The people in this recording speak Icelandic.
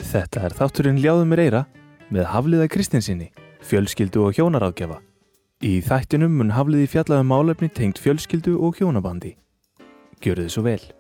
Þetta er þátturinn Ljáðu mér eyra með Hafliða Kristinssyni, fjölskyldu- og hjónaráðgjafa. Í þættinum mun Hafliði fjalla málefni tengt fjölskyldu og hjónabandi. Gjörið svo vel.